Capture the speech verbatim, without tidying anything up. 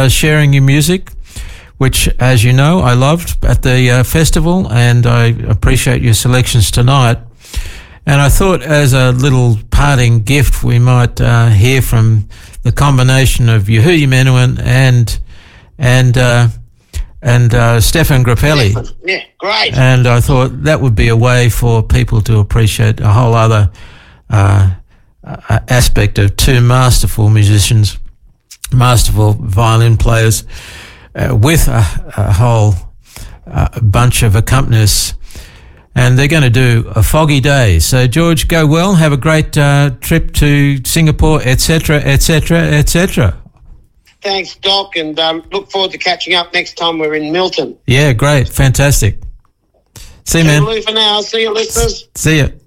uh, sharing your music, which, as you know, I loved at the uh, festival, and I appreciate your selections tonight. And I thought as a little parting gift, we might uh, hear from the combination of Yehudi Menuhin and and uh, and uh, Stefan Grappelli. Yeah, great. And I thought that would be a way for people to appreciate a whole other uh, uh, aspect of two masterful musicians, masterful violin players, uh, with a, a whole uh, bunch of accompanists. And they're going to do a foggy day. So, George, go well. Have a great uh, trip to Singapore, et cetera, et cetera, et cetera. Thanks, Doc, and um, look forward to catching up next time we're in Milton. Yeah, great. Fantastic. See you, man. For now. See you, listeners. See you.